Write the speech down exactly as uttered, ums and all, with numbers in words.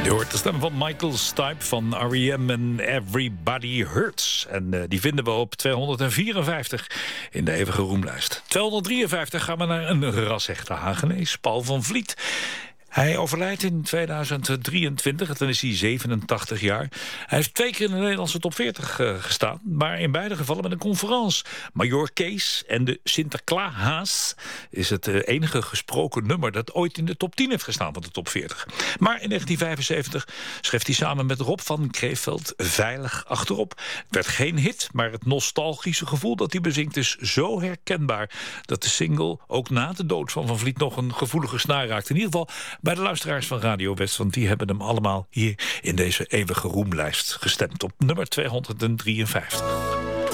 Je hoort de stem van Michael Stipe van R E M en Everybody Hurts. En uh, die vinden we op tweehonderdvierenvijftig in de eeuwige roemlijst. tweehonderddrieënvijftig gaan we naar een ras-echte Hagenees, Paul van Vliet. Hij overlijdt in tweeduizend drieëntwintig, dan is hij zevenentachtig jaar. Hij heeft twee keer in de Nederlandse top veertig uh, gestaan, maar in beide gevallen met een conference. Major Kees en de Sinterklaas is het uh, enige gesproken nummer dat ooit in de top tien heeft gestaan van de top veertig. Maar in negentien vijfenzeventig schreef hij samen met Rob van Kreeveld Veilig Achterop. Het werd geen hit, maar het nostalgische gevoel dat hij bezingt is zo herkenbaar dat de single ook na de dood van Van Vliet nog een gevoelige snaar raakt. In ieder geval bij de luisteraars van Radio West, want die hebben hem allemaal hier in deze eeuwige roemlijst gestemd op nummer tweehonderddrieënvijftig.